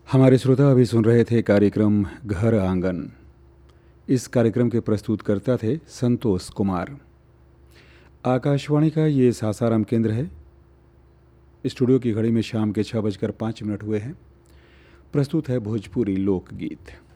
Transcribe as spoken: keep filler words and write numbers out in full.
हमारे श्रोता अभी सुन रहे थे कार्यक्रम घर आंगन। इस कार्यक्रम के प्रस्तुतकर्ता थे संतोष कुमार। आकाशवाणी का ये सासाराम केंद्र है। स्टूडियो की घड़ी में शाम के छः बजकर पाँच मिनट हुए हैं। प्रस्तुत है भोजपुरी लोकगीत।